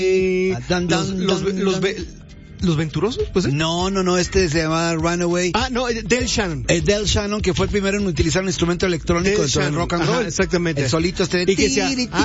¿Los Venturosos? Pues, No, este se llama Runaway. no, Del Shannon. Del Shannon, que fue el primero en utilizar un instrumento electrónico dentro del rock and roll. Ajá, exactamente. El solito Y que sea,